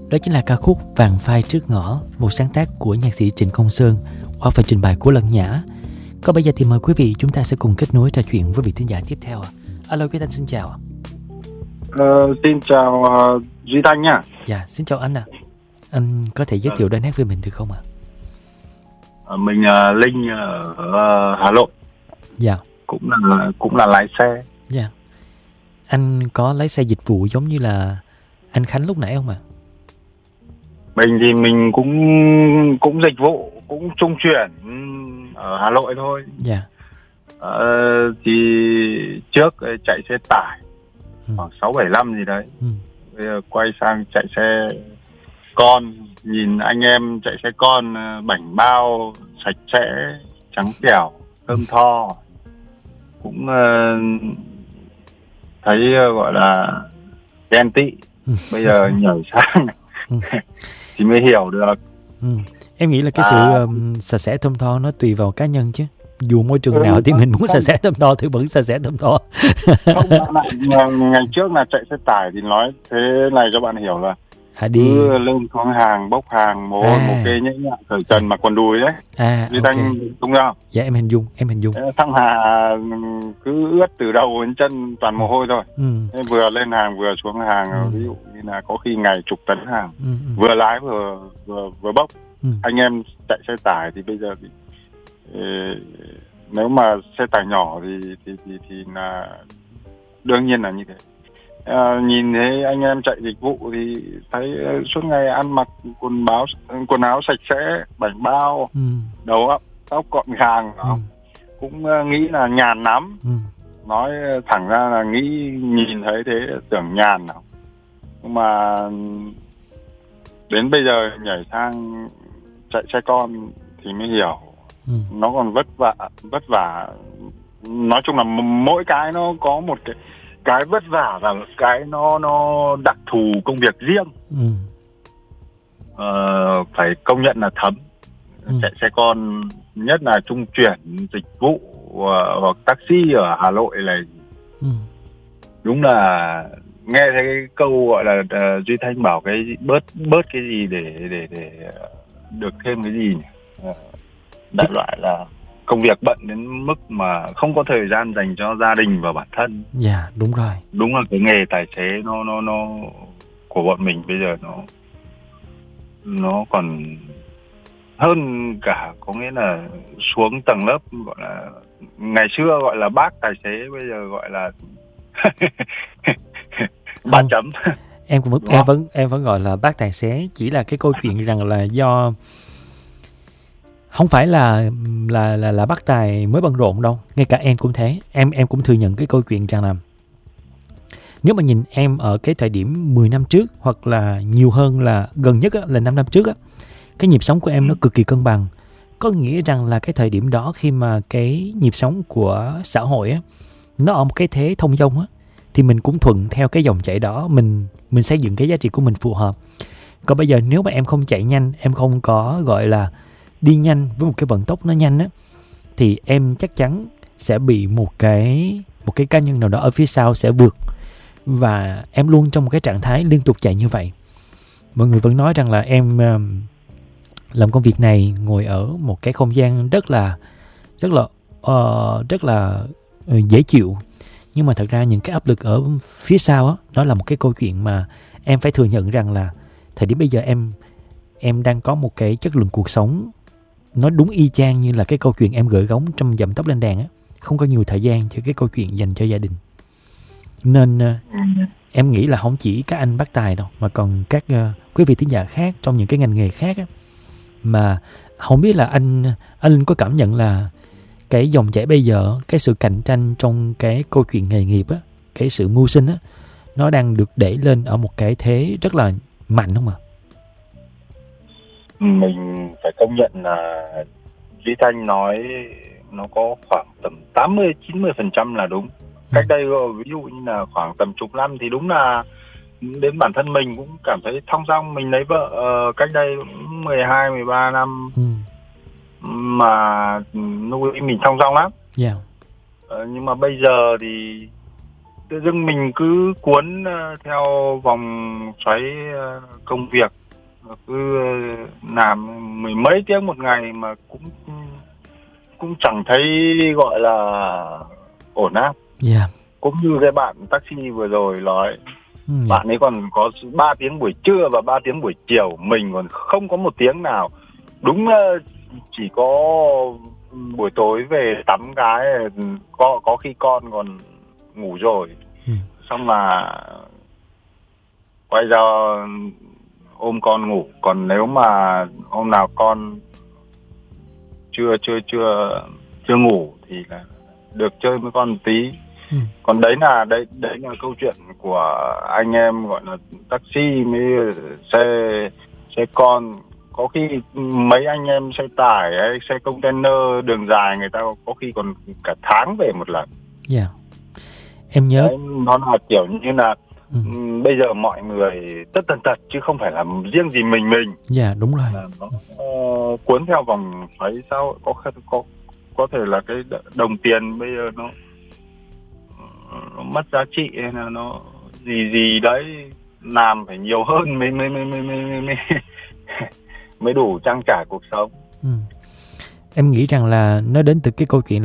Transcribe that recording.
Đó chính là ca khúc Vàng Phai Trước Ngõ, một sáng tác của nhạc sĩ Trịnh Công Sơn qua phần trình bày của Lân Nhã. Còn bây giờ thì mời quý vị chúng ta sẽ cùng kết nối trò chuyện với vị thính giả tiếp theo. Alo quý Thanh, xin chào. Xin chào Duy Thanh nha. Dạ, xin chào anh ạ. Anh có thể giới thiệu đơn hát với mình được không ạ? Mình Linh ở Hà Nội. Dạ. Cũng là lái xe. Dạ. Anh có lái xe dịch vụ giống như là anh Khánh lúc nãy không ạ? Mình thì mình cũng dịch vụ, cũng trung chuyển ở Hà Nội thôi. Dạ. Thì trước chạy xe tải khoảng 6-7 năm gì đấy. Bây giờ quay sang chạy xe con, nhìn anh em chạy xe con bảnh bao sạch sẽ, trắng trẻo, thơm tho, cũng thấy gọi là ghen tị. Bây giờ nhảy sang thì mới hiểu được. Em nghĩ là cái sự sạch sẽ thơm tho nó tùy vào cá nhân chứ. Dù môi trường nào thì mình muốn sạch sẽ thơm tho thì vẫn sạch sẽ thơm tho. Không, ngày trước là chạy xe tải thì nói thế này cho bạn hiểu là cứ lên xuống hàng, bốc hàng, mồ kê nhễ nhại, cởi trần mặc quần đùi đấy. Duy Thanh đúng không? Dạ em hình dung. Thằng Hà cứ ướt từ đầu đến chân toàn mồ hôi thôi. Vừa lên hàng vừa xuống hàng, ví dụ như là có khi ngày chục tấn hàng, vừa lái vừa bốc. Anh em chạy xe tải thì bây giờ thì nếu mà xe tải nhỏ thì là đương nhiên là như thế. Nhìn thấy anh em chạy dịch vụ thì thấy suốt ngày ăn mặc quần áo sạch sẽ, bảnh bao, đầu tóc gọn gàng, cũng nghĩ là nhàn lắm. Nói thẳng ra là nhìn thấy thế tưởng nhàn nào, nhưng mà đến bây giờ nhảy sang chạy xe con thì mới hiểu nó còn vất vả. Nói chung là mỗi cái nó có một cái vất vả và cái nó đặc thù công việc riêng. Phải công nhận là thấm. Chạy xe con, nhất là trung chuyển dịch vụ hoặc taxi ở Hà Nội này, đúng là nghe thấy cái câu gọi là Duy Thanh bảo cái bớt cái gì để được thêm cái gì nhỉ? Đại loại là công việc bận đến mức mà không có thời gian dành cho gia đình và bản thân. Dạ, đúng rồi. Đúng là cái nghề tài xế nó của bọn mình bây giờ nó còn hơn cả, có nghĩa là xuống tầng lớp gọi là ngày xưa gọi là bác tài xế, bây giờ gọi là 3 chấm. Em vẫn gọi là bác tài xế, chỉ là cái câu chuyện rằng là do không phải là bác tài mới bận rộn đâu, ngay cả em cũng thế. Em cũng thừa nhận cái câu chuyện rằng là nếu mà nhìn em ở cái thời điểm 10 năm trước hoặc là nhiều hơn là gần nhất là 5 năm trước á, cái nhịp sống của em nó cực kỳ cân bằng. Có nghĩa rằng là cái thời điểm đó khi mà cái nhịp sống của xã hội á nó ở một cái thế thông dong á, thì mình cũng thuận theo cái dòng chảy đó, mình xây dựng cái giá trị của mình phù hợp. Còn bây giờ nếu mà em không chạy nhanh, em không có gọi là đi nhanh với một cái vận tốc nó nhanh á, thì em chắc chắn sẽ bị một cái cá nhân nào đó ở phía sau sẽ vượt, và em luôn trong một cái trạng thái liên tục chạy như vậy. Mọi người vẫn nói rằng là em làm công việc này ngồi ở một cái không gian rất là dễ chịu, nhưng mà thật ra những cái áp lực ở phía sau á, đó là một cái câu chuyện mà em phải thừa nhận rằng là thời điểm bây giờ em đang có một cái chất lượng cuộc sống nó đúng y chang như là cái câu chuyện em gửi gắm trong Dậm Tóc Lên Đàn á, không có nhiều thời gian cho cái câu chuyện dành cho gia đình. Nên em nghĩ là không chỉ các anh bác tài đâu, mà còn các quý vị thính giả khác trong những cái ngành nghề khác á, mà không biết là anh Linh có cảm nhận là cái dòng chảy bây giờ, cái sự cạnh tranh trong cái câu chuyện nghề nghiệp á, cái sự mưu sinh á, nó đang được đẩy lên ở một cái thế rất là mạnh không ạ? Mình phải công nhận là Duy Thanh nói nó có khoảng tầm 80-90% là đúng. Cách đây ví dụ như là khoảng tầm chục năm thì đúng là đến bản thân mình cũng cảm thấy thong dong. Mình lấy vợ cách đây 12-13 năm mà nuôi mình thong dong lắm. Nhưng mà bây giờ thì tự dưng mình cứ cuốn theo vòng xoáy công việc, cứ làm mười mấy tiếng một ngày mà cũng chẳng thấy gọi là ổn áp. Dạ. Cũng như cái bạn taxi vừa rồi nói, Dạ. bạn ấy còn có 3 tiếng buổi trưa và 3 tiếng buổi chiều, mình còn không có một tiếng nào. Đúng chỉ có buổi tối về tắm cái, có khi con còn ngủ rồi, xong là quay ra ôm con ngủ. Còn nếu mà hôm nào con chưa ngủ thì là được chơi với con một tí. Còn đấy là câu chuyện của anh em gọi là taxi với xe con. Có khi mấy anh em xe tải hay xe container đường dài, người ta có khi còn cả tháng về một lần. Dạ. Em nhớ đấy, nó là kiểu như là bây giờ mọi người tất tần tật chứ không phải là riêng gì mình. Dạ, đúng rồi. Nó cuốn theo vòng xoáy sao có thể là cái đồng tiền bây giờ nó mất giá trị, hay là nó gì đấy, làm phải nhiều hơn mới đủ trang trải cuộc sống. Em nghĩ rằng là nó đến từ cái câu chuyện